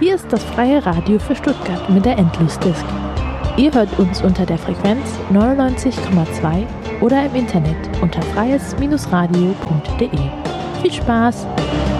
Hier ist das freie Radio für Stuttgart mit der Endlosdisk. Ihr hört uns unter der Frequenz 99,2 oder im Internet unter freies-radio.de. Viel Spaß!